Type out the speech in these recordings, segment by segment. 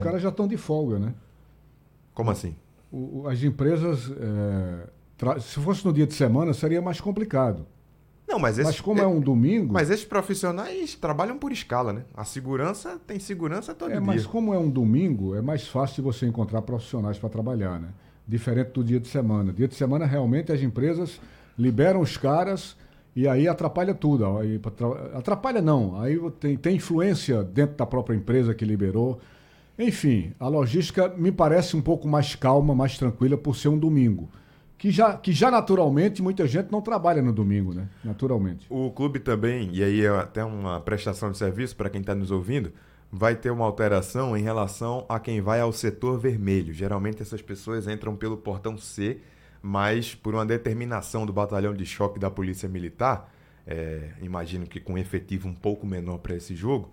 Os caras já estão de folga, né? Como assim? As empresas, se fosse no dia de semana, seria mais complicado. Não, Mas como é um domingo, mas esses profissionais trabalham por escala, né? A segurança tem segurança todo mas dia. como é um domingo, é mais fácil de você encontrar profissionais para trabalhar, né? Diferente do dia de semana. Dia de semana, realmente, as empresas liberam os caras e aí atrapalha tudo. Atrapalha não, aí tem influência dentro da própria empresa que liberou. Enfim, a logística me parece um pouco mais calma, mais tranquila por ser um domingo. Que já naturalmente muita gente não trabalha no domingo, né? Naturalmente. O clube também, e aí é até uma prestação de serviço para quem está nos ouvindo, vai ter uma alteração em relação a quem vai ao setor vermelho. Geralmente essas pessoas entram pelo portão C, mas por uma determinação do batalhão de choque da Polícia Militar, imagino que com efetivo um pouco menor para esse jogo,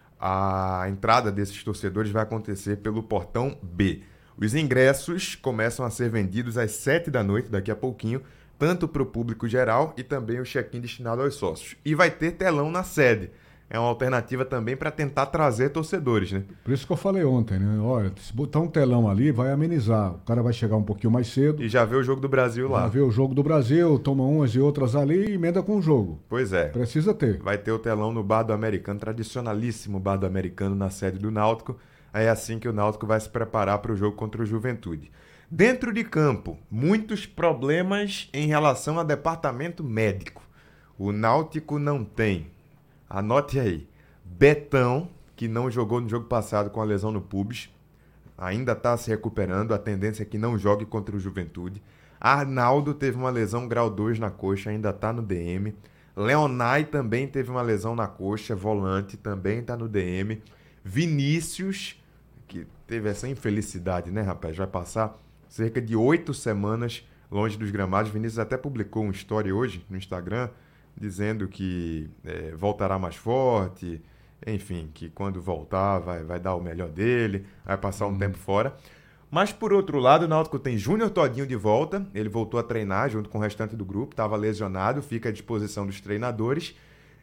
a entrada desses torcedores vai acontecer pelo portão B. Os ingressos começam a ser vendidos às 7 da noite, daqui a pouquinho, tanto para o público geral e também o check-in destinado aos sócios. E vai ter telão na sede. É uma alternativa também para tentar trazer torcedores, né? Por isso que eu falei ontem, né? Olha, se botar um telão ali, vai amenizar. O cara vai chegar um pouquinho mais cedo. E já vê o jogo do Brasil lá. Já vê o jogo do Brasil, toma umas e outras ali e emenda com o jogo. Pois é. Precisa ter. Vai ter o telão no Bar do Americano, tradicionalíssimo Bar do Americano na sede do Náutico. É assim que o Náutico vai se preparar para o jogo contra o Juventude. Dentro de campo, muitos problemas em relação ao departamento médico. O Náutico não tem. Anote aí. Betão, que não jogou no jogo passado com a lesão no pubis, ainda está se recuperando. A tendência é que não jogue contra o Juventude. Arnaldo teve uma lesão grau 2 na coxa, ainda está no DM. Leonai também teve uma lesão na coxa, volante, também está no DM. Vinícius, que teve essa infelicidade, né, rapaz? Vai passar cerca de 8 semanas longe dos gramados. Vinícius até publicou uma história hoje no Instagram, dizendo que voltará mais forte, enfim, que quando voltar vai dar o melhor dele, vai passar um tempo fora. Mas, por outro lado, o Náutico tem Júnior Todinho de volta, ele voltou a treinar junto com o restante do grupo, estava lesionado, fica à disposição dos treinadores.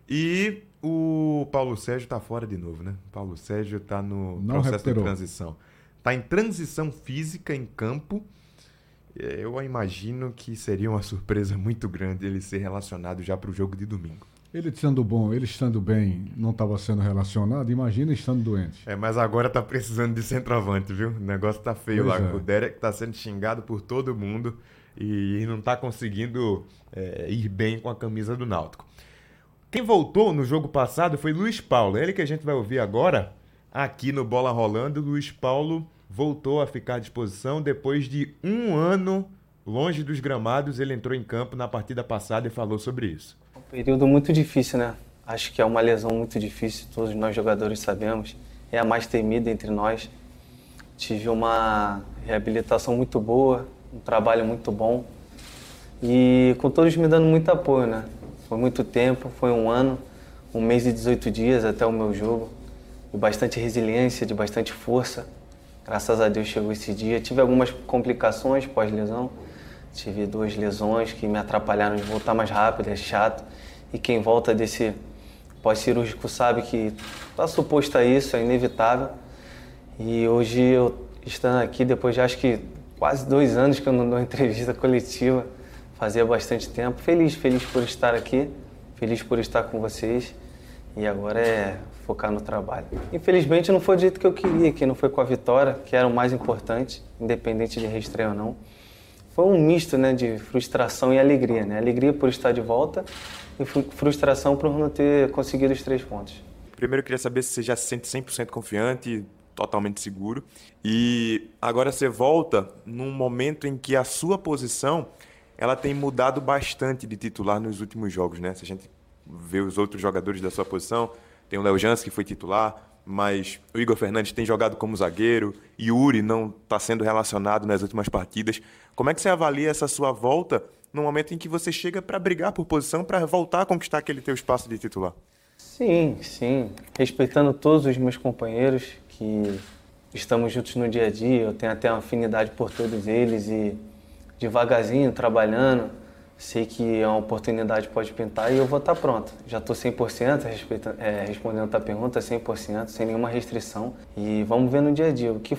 E o Paulo Sérgio está fora de novo, né? O Paulo Sérgio está no processo de transição. Está em transição física em campo. Eu imagino que seria uma surpresa muito grande ele ser relacionado já para o jogo de domingo. Ele estando bom, ele estando bem, não estava sendo relacionado, imagina estando doente. Mas agora está precisando de centroavante, viu? O negócio está feio Pois lá. é. O Derek está sendo xingado por todo mundo e não está conseguindo ir bem com a camisa do Náutico. Quem voltou no jogo passado foi Luiz Paulo. Ele que a gente vai ouvir agora aqui no Bola Rolando. Luiz Paulo voltou a ficar à disposição depois de um ano longe dos gramados. Ele entrou em campo na partida passada e falou sobre isso. Um período muito difícil, né? Acho que é uma lesão muito difícil, todos nós jogadores sabemos. É a mais temida entre nós. Tive uma reabilitação muito boa, um trabalho muito bom e com todos me dando muito apoio, né? Foi muito tempo, foi um ano, 1 mês e 18 dias até o meu jogo. De bastante resiliência, de bastante força. Graças a Deus chegou esse dia. Tive algumas complicações pós-lesão. Tive 2 lesões que me atrapalharam de voltar mais rápido, é chato. E quem volta desse pós-cirúrgico sabe que está suposto a isso, é inevitável. E hoje eu estando aqui, depois de acho que quase 2 anos que eu não dou entrevista coletiva, fazia bastante tempo. Feliz por estar aqui, feliz por estar com vocês. E agora é focar no trabalho. Infelizmente não foi do jeito que eu queria, que não foi com a vitória, que era o mais importante, independente de reestreia ou não. Foi um misto, né, de frustração e alegria, né? Alegria por estar de volta e frustração por não ter conseguido os 3 pontos. Primeiro eu queria saber se você já se sente 100% confiante, totalmente seguro. E agora você volta num momento em que a sua posição ela tem mudado bastante de titular nos últimos jogos, né? Se a gente vê os outros jogadores da sua posição, tem o Léo Jans que foi titular, mas o Igor Fernandes tem jogado como zagueiro, Yuri não está sendo relacionado nas últimas partidas. Como é que você avalia essa sua volta no momento em que você chega para brigar por posição, para voltar a conquistar aquele teu espaço de titular? Sim. Respeitando todos os meus companheiros que estamos juntos no dia a dia, eu tenho até uma afinidade por todos eles e devagarzinho, trabalhando, sei que é uma oportunidade que pode pintar e eu vou estar pronto. Já estou 100%, respondendo a tua pergunta, 100%, sem nenhuma restrição. E vamos ver no dia a dia. O que